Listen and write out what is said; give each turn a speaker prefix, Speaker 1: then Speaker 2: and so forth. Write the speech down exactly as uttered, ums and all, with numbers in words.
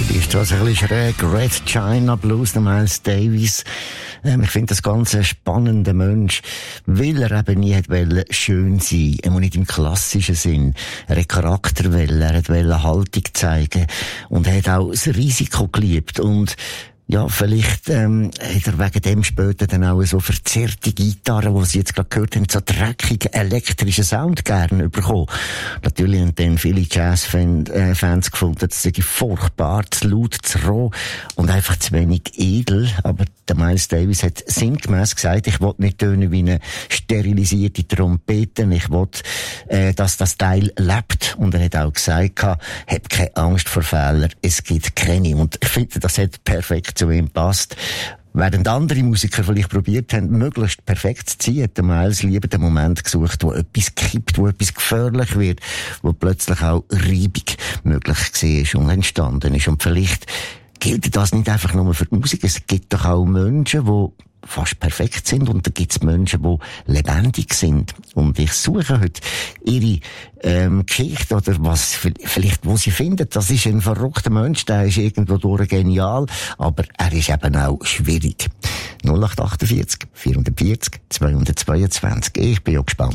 Speaker 1: ist das ein bisschen schräg. Red China Blues, der Miles Davis. Ähm, ich finde das ganz ein spannender Mensch, weil er eben nie hat wollen schön sein, immer nicht im klassischen Sinn. Er hat Charakter wollen, er hat wollen Haltung zeigen und er hat auch das Risiko geliebt und ja, vielleicht ähm, hat er wegen dem später dann auch so verzerrte Gitarren, die Sie jetzt gerade gehört haben, so dreckigen elektrischen Sound gerne bekommen. Natürlich haben dann viele Jazz-Fans äh, gefunden, das sei furchtbar, zu laut, zu roh und einfach zu wenig edel. Aber der Miles Davis hat sinngemäss gesagt, ich will nicht tönen wie eine sterilisierte Trompete, ich will, äh, dass das Teil lebt. Und er hat auch gesagt, hab keine Angst vor Fehlern, es gibt keine. Und ich finde, das hat perfekt zu ihm passt. Während andere Musiker vielleicht probiert haben, möglichst perfekt zu ziehen, hat der Miles lieber den Moment gesucht, wo etwas kippt, wo etwas gefährlich wird, wo plötzlich auch Reibung möglich war und entstanden ist. Und vielleicht gilt das nicht einfach nur für die Musik. Es gibt doch auch Menschen, die fast perfekt sind und da gibt es Menschen, die lebendig sind. Und ich suche heute ihre ähm, Geschichte oder was vielleicht, wo sie finden, das ist ein verrückter Mensch, der ist irgendwo durch genial, aber er ist eben auch schwierig. null acht acht vier, vier vier, zwei zwei zwei. Ich bin ja gespannt.